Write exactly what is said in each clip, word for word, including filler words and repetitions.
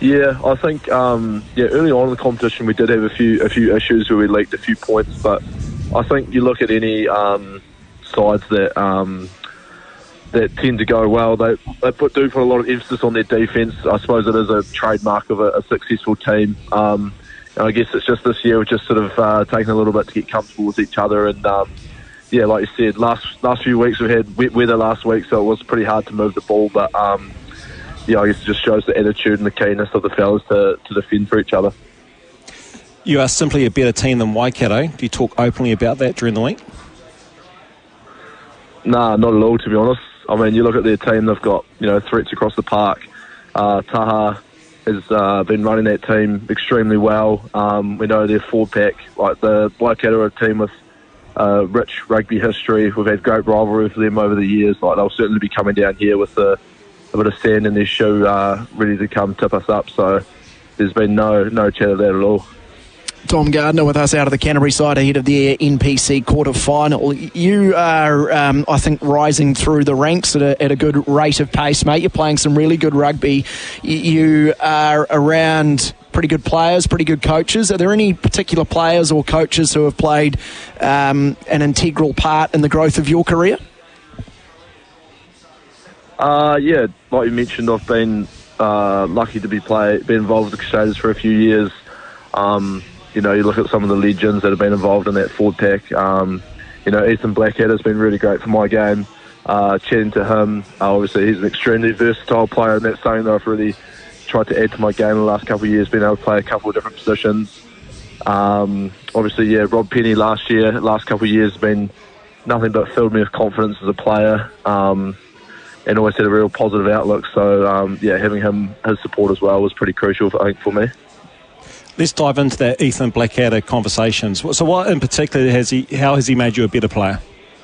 Yeah, I think um, yeah early on in the competition we did have a few a few issues where we leaked a few points, but I think you look at any um, sides that um, that tend to go well, they they put, do put a lot of emphasis on their defence. I suppose it is a trademark of a, a successful team. Um, and I guess it's just this year we've just sort of uh, taken a little bit to get comfortable with each other, and um, yeah, like you said, last last few weeks we had wet weather last week, so it was pretty hard to move the ball, but um, yeah, I guess it just shows the attitude and the keenness of the fellas to, to defend for each other. You are simply a better team than Waikato. Do you talk openly about that during the week? Nah, not at all, to be honest. I mean, you look at their team, they've got, you know, threats across the park. Uh, Taha has uh, been running that team extremely well. Um, we know their forward pack, like the Waikato are a team with uh, rich rugby history. We've had great rivalry with them over the years. Like, they'll certainly be coming down here with a, a bit of sand in their shoe, uh, ready to come tip us up. So there's been no no chat of that at all. Tom Gardner with us out of the Canterbury side ahead of the N P C quarter final. You are, um, I think, rising through the ranks at a, at a good rate of pace, mate. You're playing some really good rugby. You are around pretty good players, pretty good coaches. Are there any particular players or coaches who have played um, an integral part in the growth of your career? Uh, yeah, like you mentioned, I've been uh, lucky to be play, been involved with the Crusaders for a few years. Um, you know, you look at some of the legends that have been involved in that forward pack. Um, you know, Ethan Blackadder has been really great for my game. Uh, chatting to him, uh, obviously he's an extremely versatile player, and that's something that I've really tried to add to my game in the last couple of years, being able to play a couple of different positions. Um, obviously, yeah, Rob Penny last year, last couple of years, has been nothing but filled me with confidence as a player. Um, and always had a real positive outlook. So, um, yeah, having him, his support as well was pretty crucial, I think, for me. Let's dive into that Ethan Blackadder conversations. So what in particular has he, how has he made you a better player?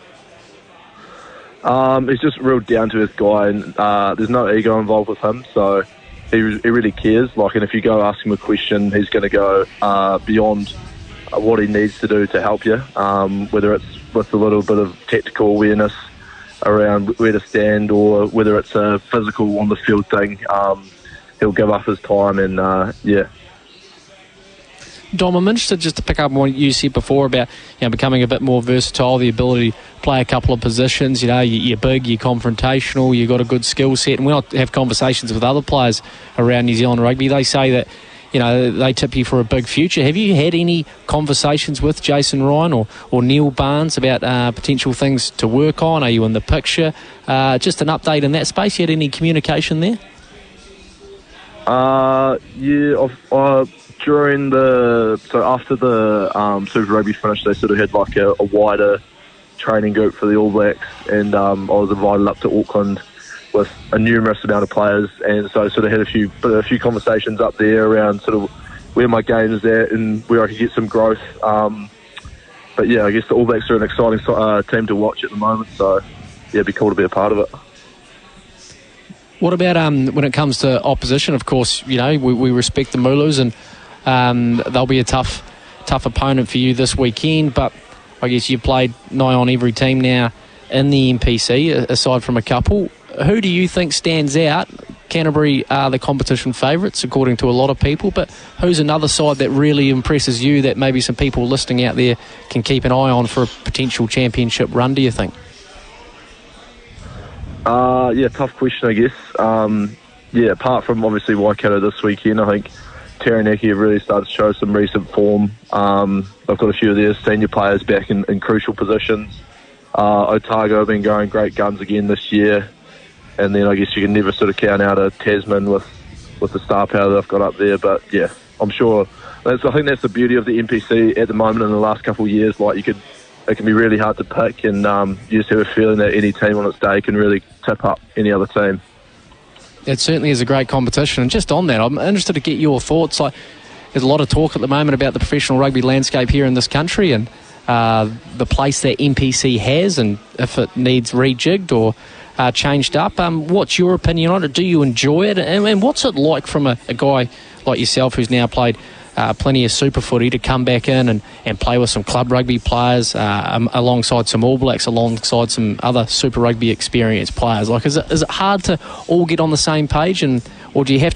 Um, he's just a real down-to-earth guy, and uh, there's no ego involved with him, so he, he really cares. Like, and if you go ask him a question, he's going to go uh, beyond what he needs to do to help you, um, whether it's with a little bit of tactical awareness around where to stand, or whether it's a physical on the field thing. Um, he'll give up his time, and uh, yeah. Dom, I'm interested just to pick up on what you said before about, you know, becoming a bit more versatile, the ability to play a couple of positions. You know, you're big, you're confrontational, you've got a good skill set. And when I have conversations with other players around New Zealand rugby, they say that, you know, they tip you for a big future. Have you had any conversations with Jason Ryan or, or Neil Barnes about uh, potential things to work on? Are you in the picture? Uh, just an update in that space. You had any communication there? Uh, yeah, I've, uh, during the, so after the um, Super Rugby finished, they sort of had like a, a wider training group for the All Blacks, and um, I was invited up to Auckland with a numerous amount of players, and so I sort of had a few a few conversations up there around sort of where my game is at and where I could get some growth. Um, but yeah, I guess the All Blacks are an exciting uh, team to watch at the moment, so yeah, it'd be cool to be a part of it. What about um, when it comes to opposition? Of course, you know, we, we respect the Moolus, and um, they'll be a tough tough opponent for you this weekend, but I guess you've played nigh on every team now in the N P C, aside from a couple. Who do you think stands out? Canterbury are the competition favourites, according to a lot of people, but who's another side that really impresses you that maybe some people listening out there can keep an eye on for a potential championship run, do you think? Uh, yeah, tough question, I guess. Um, yeah, apart from obviously Waikato this weekend, I think Taranaki have really started to show some recent form. Um, they've got a few of their senior players back in, in crucial positions. Uh, Otago have been going great guns again this year. And then I guess you can never sort of count out a Tasman with, with the star power that they've got up there. But yeah, I'm sure. That's, I think that's the beauty of the N P C at the moment in the last couple of years. Like, you could, it can be really hard to pick, and um, you just have a feeling that any team on its day can really tip up any other team. It certainly is a great competition. And just on that, I'm interested to get your thoughts. Like, there's a lot of talk at the moment about the professional rugby landscape here in this country, and uh, the place that N P C has, and if it needs rejigged or Uh, changed up. Um, what's your opinion on it? Do you enjoy it? And, and what's it like from a, a guy like yourself who's now played uh, plenty of super footy to come back in and, and play with some club rugby players uh, um, alongside some All Blacks, alongside some other super rugby experienced players? Like, is it, is it hard to all get on the same page, and or do you have